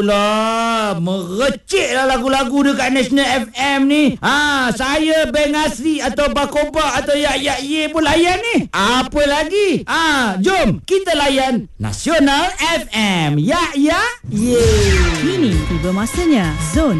Lah, mereciklah lagu-lagu dekat National FM ni. Saya Beng Asri atau Bakoba atau Yak Ye pun layan ni. Apa lagi? Jom kita layan Nasional FM. Yak Ye. Kini tiba masanya Zone